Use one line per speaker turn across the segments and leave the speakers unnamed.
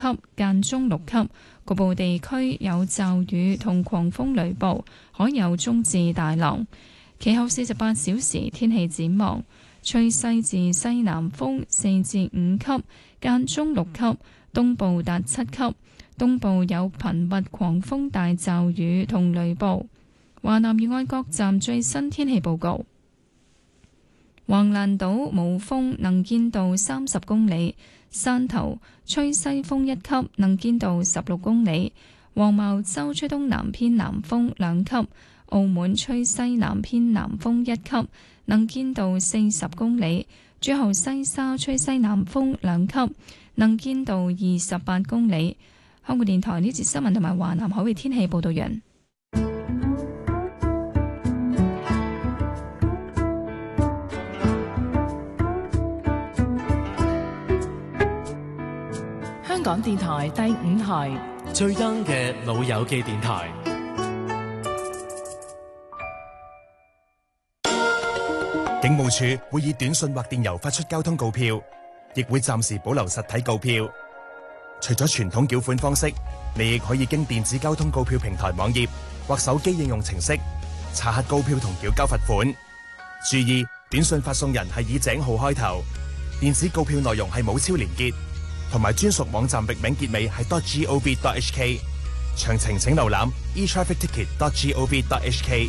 級，間中6級，局部地區有驟雨同狂風雷暴，海有中至大浪。其後48小時天氣展望，吹西至西南風4至5級，間中6級，東部達7級，東部有頻密狂風大驟雨同雷暴。華南沿岸各站最新天氣報告。橫瀾島冇風，能見度30公里；汕頭吹西風1級，能見度16公里；黃茅洲吹東南偏南風2級；澳門吹西南偏南風1級，能見度40公里；珠後西沙吹西南風2級，能見度28公里。香港電台呢節新聞同埋華南海域天氣報道完。
香港電台第5台
最 young 嘅老友記電台。
警務處會以短信或電郵發出交通告票，亦會暫時保留實體告票。除咗傳統繳款方式，你亦可以經電子交通告票平台網頁或手機應用程式查核告票同繳交罰款。注意，短信發送人係以井號開頭，電子告票內容係冇超連結，同埋專屬網站域名結尾係 .gov.hk。詳情請瀏覽 etrafficticket.gov.hk。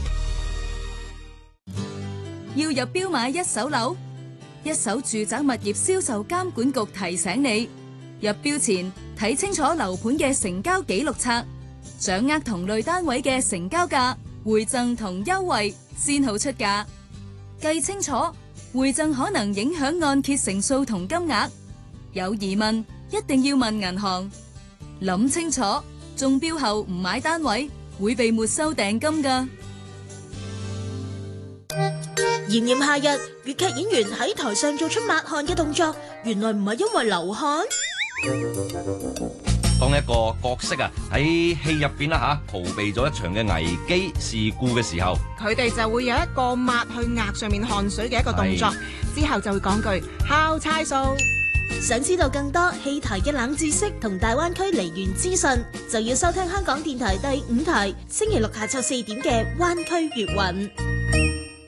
要入標買一手樓，一手住宅物業銷售監管局提醒你，入標前睇清楚樓盤嘅成交記錄冊，掌握同類單位嘅成交價、回贈同優惠，先好出價。計清楚，回贈可能影響按揭成數同金額。有疑問一定要問銀行。諗清楚，中標後唔買單位會被沒收訂金㗎。
炎炎夏日，粵劇演員喺台上做出抹汗嘅動作，原來唔係因為流汗。
當一個角色喺戲入邊逃避咗一場嘅危機事故嘅時候，
佢哋就會有一個抹去額上面汗水嘅一個動作，之後就會講句敲差數。
想知道更多戲台嘅冷知識同大灣區梨園資訊，就要收聽香港電台第5台星期六下晝4點嘅灣區粵韻。